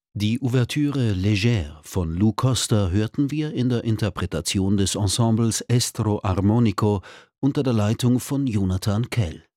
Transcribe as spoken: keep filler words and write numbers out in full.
Die Ouvertüre Légère von Lou Coster hörten wir in der Interpretation des Ensembles Estro Armonico unter der Leitung von Jonathan Kell.